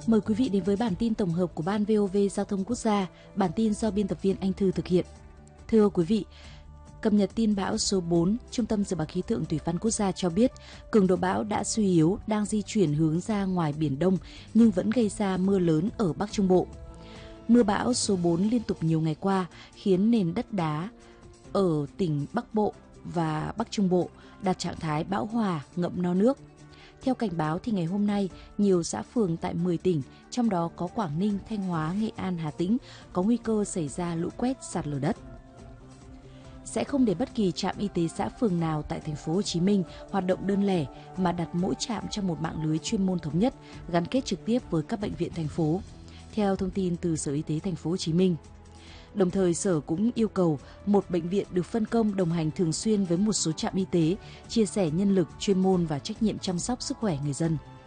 Mời quý vị đến với bản tin tổng hợp của Ban VOV Giao thông Quốc gia, bản tin do biên tập viên Anh Thư thực hiện. Thưa quý vị, cập nhật tin bão số 4, Trung tâm Dự báo Khí tượng Thủy văn Quốc gia cho biết cường độ bão đã suy yếu, đang di chuyển hướng ra ngoài Biển Đông nhưng vẫn gây ra mưa lớn ở Bắc Trung Bộ. Mưa bão số 4 liên tục nhiều ngày qua khiến nền đất đá ở tỉnh Bắc Bộ và Bắc Trung Bộ đạt trạng thái bão hòa, ngậm no nước. Theo cảnh báo thì ngày hôm nay, nhiều xã phường tại 10 tỉnh, trong đó có Quảng Ninh, Thanh Hóa, Nghệ An, Hà Tĩnh, có nguy cơ xảy ra lũ quét, sạt lở đất. Sẽ không để bất kỳ trạm y tế xã phường nào tại thành phố Hồ Chí Minh hoạt động đơn lẻ mà đặt mỗi trạm trong một mạng lưới chuyên môn thống nhất, gắn kết trực tiếp với các bệnh viện thành phố. Theo thông tin từ Sở Y tế thành phố Hồ Chí Minh. Đồng thời, Sở cũng yêu cầu một bệnh viện được phân công đồng hành thường xuyên với một số trạm y tế, chia sẻ nhân lực, chuyên môn và trách nhiệm chăm sóc sức khỏe người dân.